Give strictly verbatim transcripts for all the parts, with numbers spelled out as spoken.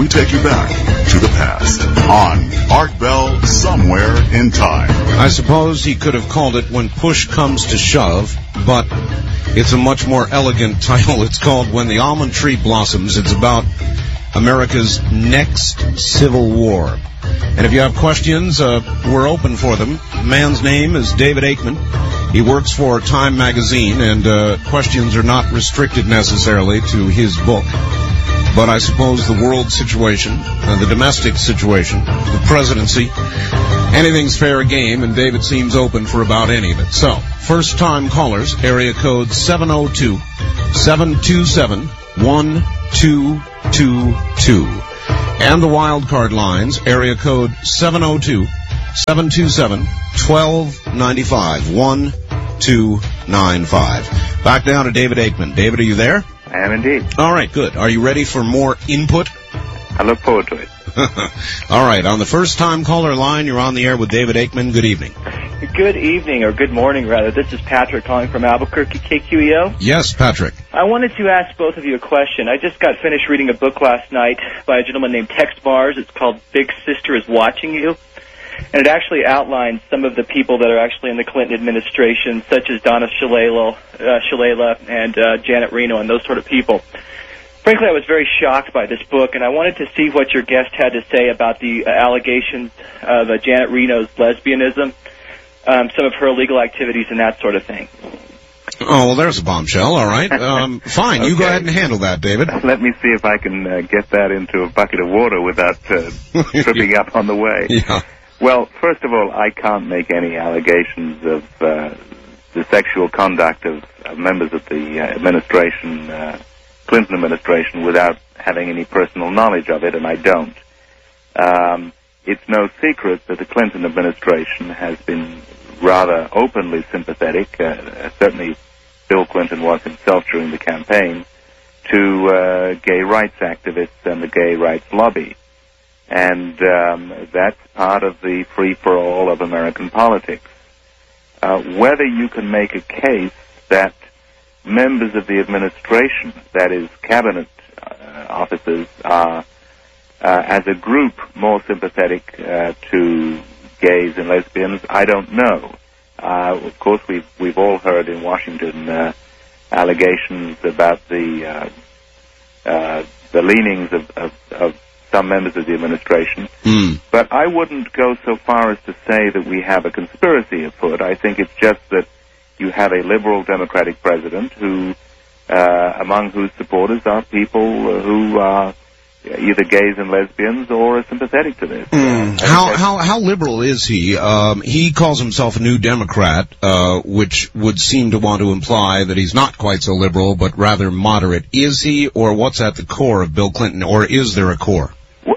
we take you back to the past on Art Bell Somewhere in Time. I suppose he could have called it When Push Comes to Shove, but it's a much more elegant title. It's called When the Almond Tree Blossoms. It's about America's next Civil War. And if you have questions, uh, we're open for them. The man's name is David Aikman. He works for Time Magazine, and uh, questions are not restricted necessarily to his book. But I suppose the world situation, uh, the domestic situation, the presidency, anything's fair game, and David seems open for about any of it. So, first-time callers, area code seven oh two, seven two seven, one two two two. And the wildcard lines, area code seven oh two, seven two seven, one two nine five, one two nine five. Back down to David Aikman. David, are you there? I am indeed. All right, good. Are you ready for more input? I look forward to it. All right, on the first-time caller line, you're on the air with David Aikman. Good evening. Good evening, or good morning, rather. This is Patrick calling from Albuquerque, K Q E O. Yes, Patrick. I wanted to ask both of you a question. I just got finished reading a book last night by a gentleman named Tex Mars. It's called Big Sister is Watching You. And it actually outlines some of the people that are actually in the Clinton administration, such as Donna Shalala, uh, Shalala and uh, Janet Reno and those sort of people. Frankly, I was very shocked by this book, and I wanted to see what your guest had to say about the uh, allegations of uh, Janet Reno's lesbianism, um, some of her illegal activities, and that sort of thing. Oh, well, there's a bombshell. All right. Um, fine. Okay. You go ahead and handle that, David. Let me see if I can uh, get that into a bucket of water without uh, tripping up on the way. Yeah. Well, first of all, I can't make any allegations of uh, the sexual conduct of, of members of the uh, administration, uh, Clinton administration, without having any personal knowledge of it, and I don't. Um, it's no secret that the Clinton administration has been rather openly sympathetic, uh, certainly Bill Clinton was himself during the campaign, to uh, gay rights activists and the gay rights lobby. And um, that's part of the free-for-all of American politics. Uh, whether you can make a case that members of the administration, that is, cabinet uh, officers, are, uh, as a group, more sympathetic uh, to gays and lesbians, I don't know. Uh, of course, we've, we've all heard in Washington uh, allegations about the uh, uh, the leanings of, of, of some members of the administration. Mm. But I wouldn't go so far as to say that we have a conspiracy afoot. I think it's just that you have a liberal Democratic president who, uh, among whose supporters are people who are either gays and lesbians or are sympathetic to this. Mm. Uh, how how how liberal is he? Um, he calls himself a New Democrat, uh, which would seem to want to imply that he's not quite so liberal, but rather moderate. Is he, or what's at the core of Bill Clinton, or is there a core?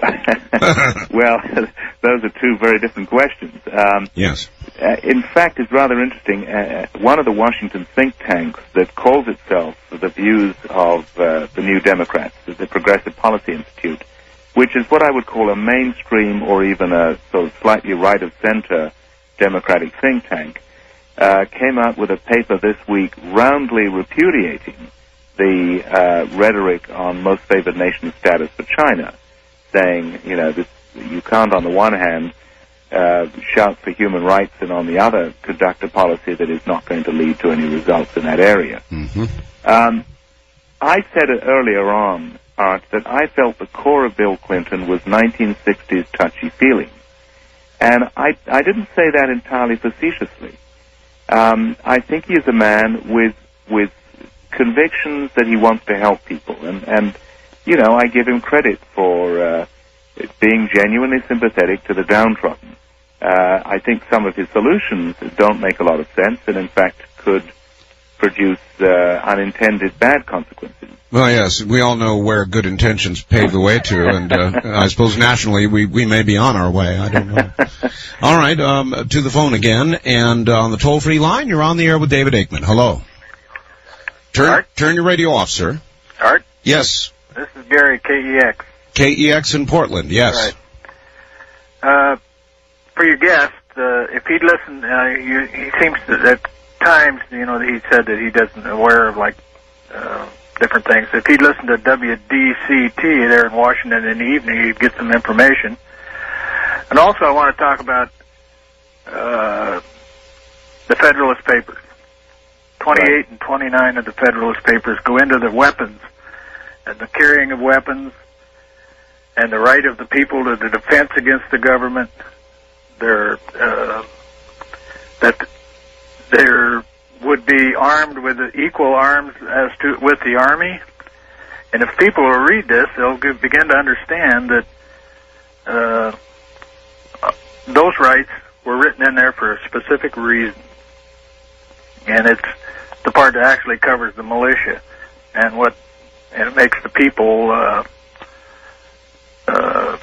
Well, those are two very different questions. Um, yes. Uh, in fact, it's rather interesting. Uh, one of the Washington think tanks that calls itself the views of uh, the New Democrats, the Progressive Policy Institute, which is what I would call a mainstream or even a sort of slightly right-of-center Democratic think tank, uh, came out with a paper this week roundly repudiating the uh, rhetoric on most favored nation status for China, saying, you know, this, you can't on the one hand uh, shout for human rights and on the other conduct a policy that is not going to lead to any results in that area. Mm-hmm. Um, I said it earlier on, Art, that I felt the core of Bill Clinton was nineteen sixties touchy-feely. And I, I didn't say that entirely facetiously. Um, I think he is a man with with convictions that he wants to help people. And, and you know, I give him credit for uh, being genuinely sympathetic to the downtrodden. Uh, I think some of his solutions don't make a lot of sense and, in fact, could produce uh, unintended bad consequences. Well, yes, we all know where good intentions pave the way to, and uh, I suppose nationally we, we may be on our way. I don't know. All right, um, to the phone again, and uh, on the toll-free line, you're on the air with David Aikman. Hello. Turn, Art? turn your radio off, sir. Art? Yes. This is Gary, K E X. K E X in Portland, yes. Right. Uh, for your guest, uh, if he'd listened, uh, you, he seems to, at times, you know, he said that he doesn't aware of, like, uh, different things. If he'd listen to W D C T there in Washington in the evening, he'd get some information. And also I want to talk about uh, the Federalist Papers. twenty-eight right. and twenty-nine of the Federalist Papers go into the weapons and the carrying of weapons and the right of the people to the defense against the government. They're, uh, that there would be armed with equal arms as to with the Army. And if people will read this, they'll give, begin to understand that uh, those rights were written in there for a specific reason. And it's the part that actually covers the militia and what and it makes the people uh, uh,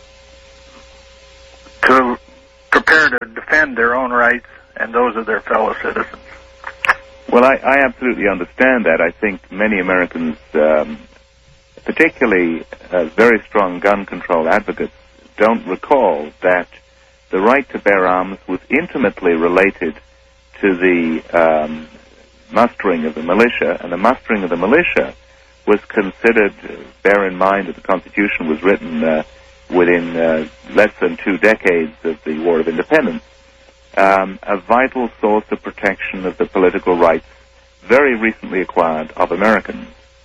to prepare to defend their own rights and those of their fellow citizens. Well, I, I absolutely understand that. I think many Americans, um, particularly uh, very strong gun control advocates, don't recall that the right to bear arms was intimately related to the um, mustering of the militia, and the mustering of the militia was considered, uh, bear in mind that the Constitution was written uh, within uh, less than two decades of the War of Independence, um, a vital source of protection of the political rights very recently acquired of Americans.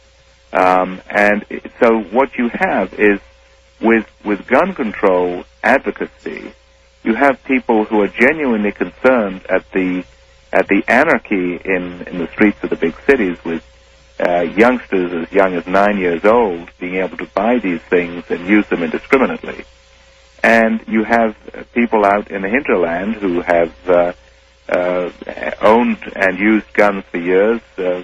Um, and so what you have is, with, with gun control advocacy, you have people who are genuinely concerned at the at the anarchy in, in the streets of the big cities, with uh, youngsters as young as nine years old being able to buy these things and use them indiscriminately. And you have people out in the hinterland who have uh, uh, owned and used guns for years, uh,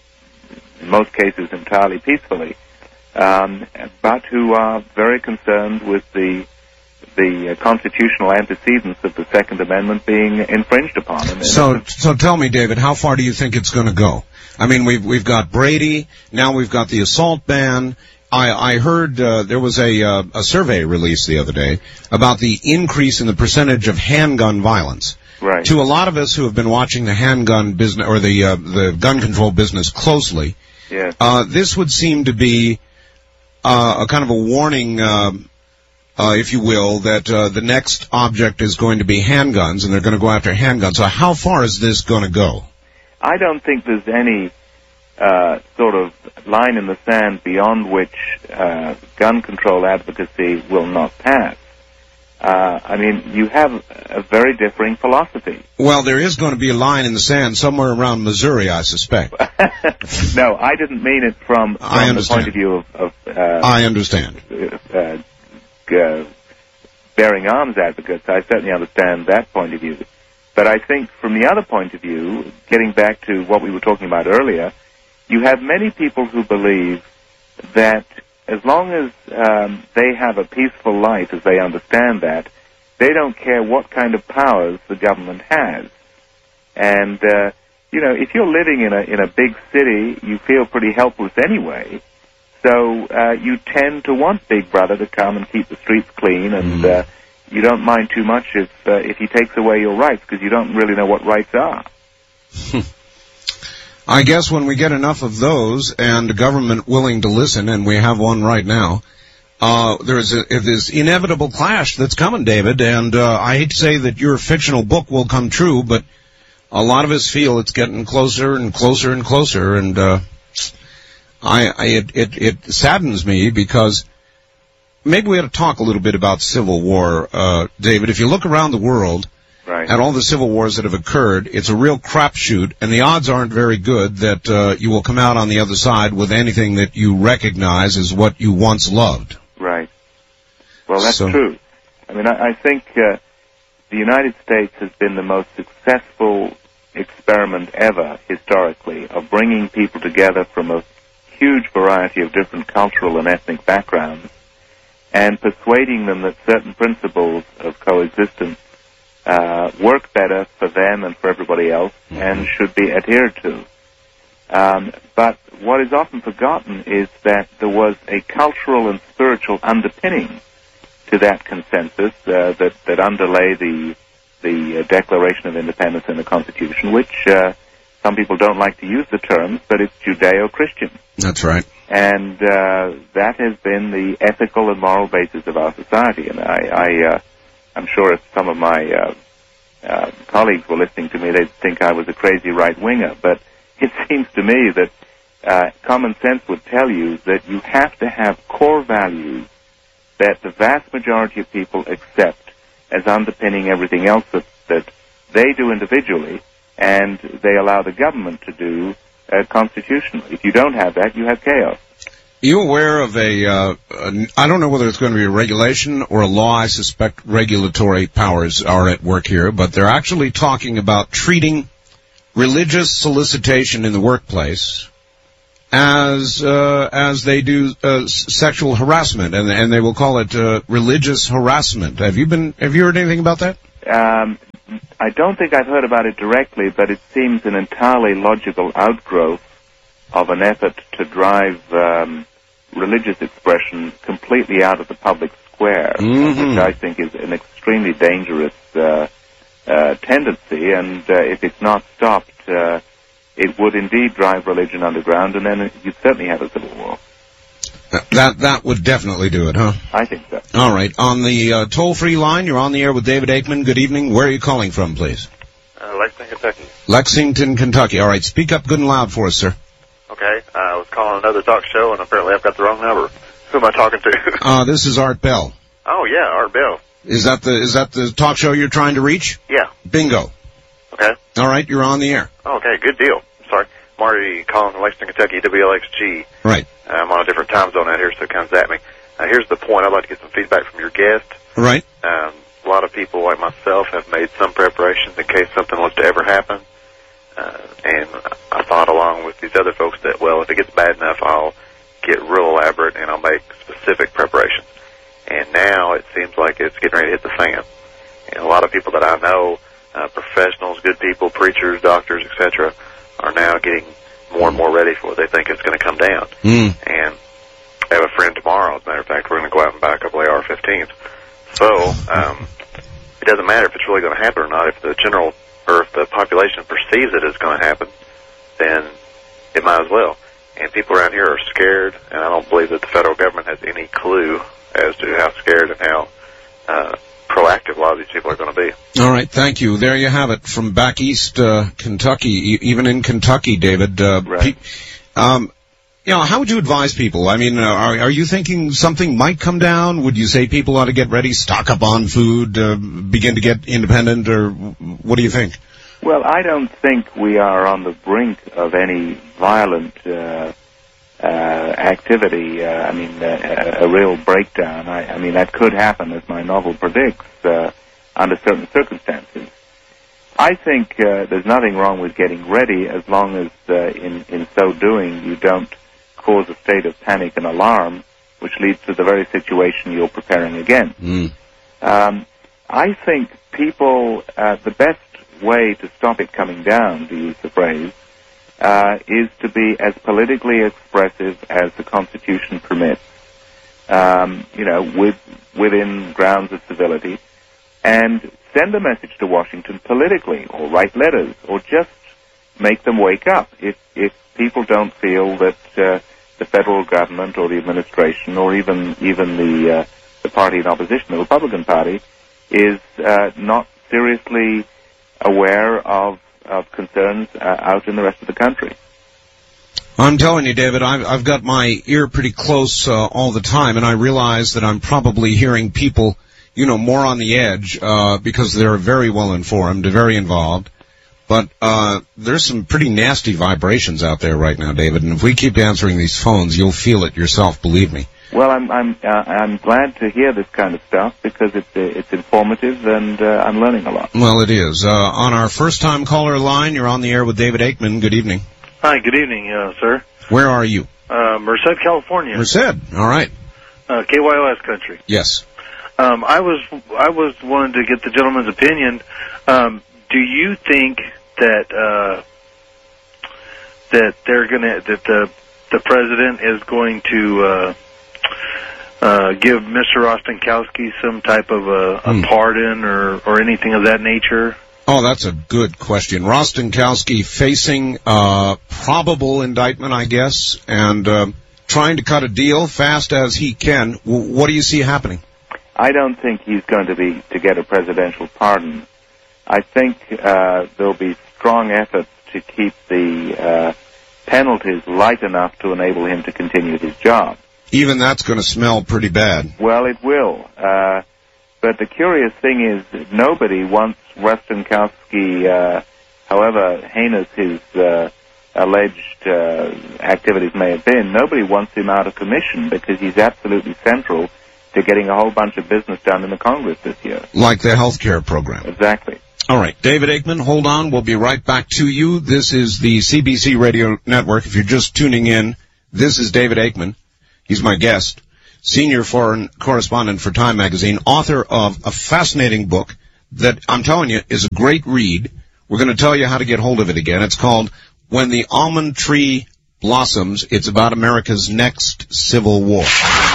in most cases entirely peacefully, um, but who are very concerned with the the uh, constitutional antecedents of the Second Amendment being infringed upon. And so, so tell me, David, how far do you think it's going to go? I mean, we've we've got Brady, now we've got the assault ban. I, I heard uh, there was a uh, a survey released the other day about the increase in the percentage of handgun violence. Right. To a lot of us who have been watching the handgun business or the uh, the gun control business closely, yes. uh, this would seem to be uh, a kind of a warning. Uh, Uh, if you will, that uh, the next object is going to be handguns, and they're going to go after handguns. So how far is this going to go? I don't think there's any uh, sort of line in the sand beyond which uh, gun control advocacy will not pass. Uh, I mean, you have a very differing philosophy. Well, there is going to be a line in the sand somewhere around Missouri, I suspect. No, I didn't mean it from, from I the point of view of... of uh, I understand. Uh, Uh, bearing arms advocates. I certainly understand that point of view. But I think from the other point of view, getting back to what we were talking about earlier, you have many people who believe that as long as um, they have a peaceful life, as they understand that, they don't care what kind of powers the government has. And, uh, you know, if you're living in a, in a big city, you feel pretty helpless anyway. So uh, you tend to want Big Brother to come and keep the streets clean, and uh, you don't mind too much if uh, if he takes away your rights, because you don't really know what rights are. I guess when we get enough of those and a government willing to listen, and we have one right now, uh, there is a, this inevitable clash that's coming, David, and uh, I hate to say that your fictional book will come true, but a lot of us feel it's getting closer and closer and closer, and... Uh, I, I it, it, it saddens me because maybe we ought to talk a little bit about Civil War, uh, David. If you look around the world right. at all the civil wars that have occurred, it's a real crapshoot, and the odds aren't very good that uh, you will come out on the other side with anything that you recognize as what you once loved. Right. Well, that's so, true. I mean, I, I think uh, the United States has been the most successful experiment ever, historically, of bringing people together from a huge variety of different cultural and ethnic backgrounds, and persuading them that certain principles of coexistence uh, work better for them and for everybody else, mm-hmm. and should be adhered to. Um, but what is often forgotten is that there was a cultural and spiritual underpinning to that consensus uh, that, that underlay the the uh, Declaration of Independence and the Constitution, which uh, some people don't like to use the terms, but it's Judeo-Christian. That's right. And uh, that has been the ethical and moral basis of our society. And I, I, uh, I'm sure if some of my uh, uh, colleagues were listening to me, they'd think I was a crazy right-winger. But it seems to me that uh, common sense would tell you that you have to have core values that the vast majority of people accept as underpinning everything else that, that they do individually and they allow the government to do Uh, constitutionally. If you don't have that, you have chaos. You aware of a, uh, a, I don't know whether it's going to be a regulation or a law. I suspect regulatory powers are at work here, but they're actually talking about treating religious solicitation in the workplace as uh, as they do uh, sexual harassment, and and they will call it uh, religious harassment. Have you been? Have you heard anything about that? Um, I don't think I've heard about it directly, but it seems an entirely logical outgrowth of an effort to drive um, religious expression completely out of the public square, mm-hmm. which I think is an extremely dangerous uh, uh, tendency, and uh, if it's not stopped, uh, it would indeed drive religion underground, and then you'd certainly have a civil war. That that would definitely do it, huh? I think so. All right. On the uh, toll-free line, you're on the air with David Aikman. Good evening. Where are you calling from, please? Uh, Lexington, Kentucky. Lexington, Kentucky. All right. Speak up good and loud for us, sir. Okay. Uh, I was calling another talk show, and apparently I've got the wrong number. Who am I talking to? uh, this is Art Bell. Oh, yeah, Art Bell. Is that the is that the talk show you're trying to reach? Yeah. Bingo. Okay. All right. You're on the air. Okay. Good deal. Sorry. I'm already calling from Lexington, Kentucky, W L X G. Right. I'm on a different time zone out here, so it comes at me. Uh, here's the point. I'd like to get some feedback from your guest. Right. Um, a lot of people like myself have made some preparations in case something was to ever happen. Uh, and I thought along with these other folks that, well, if it gets bad enough, I'll get real elaborate and I'll make specific preparations. And now it seems like it's getting ready to hit the fan. And a lot of people that I know, uh, professionals, good people, preachers, doctors, et cetera, are now getting more and more ready for what they think is going to come down. Mm. And I have a friend tomorrow, as a matter of fact, we're going to go out and buy a couple of A R fifteens. So, um, it doesn't matter if it's really going to happen or not. If the general, or if the population perceives it is going to happen, then it might as well. And people around here are scared, and I don't believe that the federal government has any clue as to how scared and how uh, proactive a lot of these people are going to be. All right, thank you. There you have it from back east uh, Kentucky, e- even in Kentucky, David. Uh, right. Pe- um, you know, how would you advise people? I mean, uh, are, are you thinking something might come down? Would you say people ought to get ready, stock up on food, uh, begin to get independent, or what do you think? Well, I don't think we are on the brink of any violent uh, uh, activity. Uh, I mean, uh, a, a real breakdown. I, I mean, that could happen, as my novel predicts, uh, under certain circumstances. I think uh, there's nothing wrong with getting ready as long as, uh, in, in so doing, you don't cause a state of panic and alarm, which leads to the very situation you're preparing against. Mm. Um, I think people, uh, the best way to stop it coming down, to use the phrase, uh, is to be as politically expressive as the Constitution permits, um, you know, with, within grounds of civility, and send a message to Washington politically, or write letters, or just make them wake up. If, if people don't feel that uh, the federal government or the administration or even even the uh, the party in opposition, the Republican Party, is uh, not seriously aware of of concerns uh, out in the rest of the country. I'm telling you, David, I've, I've got my ear pretty close uh, all the time, and I realize that I'm probably hearing people, you know, more on the edge uh, because they're very well informed, very involved. But uh, there's some pretty nasty vibrations out there right now, David, and if we keep answering these phones, you'll feel it yourself, believe me. Well, I'm I'm uh, I'm glad to hear this kind of stuff because it's uh, it's informative and uh, I'm learning a lot. Well, it is. Uh, on our first-time caller line, you're on the air with David Aikman. Good evening. Hi, good evening, uh, sir. Where are you? Uh, Merced, California. Merced. All right. Uh, K Y O S country. Yes. Um, I was I was wanting to get the gentleman's opinion. Um, do you think that uh, that they're gonna that the the president is going to uh, uh, give Mister Rostenkowski some type of a, a hmm. pardon or or anything of that nature? Oh, that's a good question. Rostenkowski facing uh, probable indictment, I guess, and uh, trying to cut a deal fast as he can. W- what do you see happening? I don't think he's going to be to get a presidential pardon. I think uh, there'll be strong efforts to keep the uh, penalties light enough to enable him to continue his job. Even that's going to smell pretty bad. Well, it will. Uh, but the curious thing is that nobody wants Rostenkowski, uh, however heinous his uh, alleged uh, activities may have been, nobody wants him out of commission because he's absolutely central to getting a whole bunch of business done in the Congress this year. Like the health care program. Exactly. All right, David Aikman, hold on. We'll be right back to you. This is the C B C Radio Network. If you're just tuning in, this is David Aikman. He's my guest, senior foreign correspondent for Time Magazine, author of a fascinating book that, I'm telling you, is a great read. We're going to tell you how to get hold of it again. It's called When the Almond Tree Blossoms. It's about America's next civil war.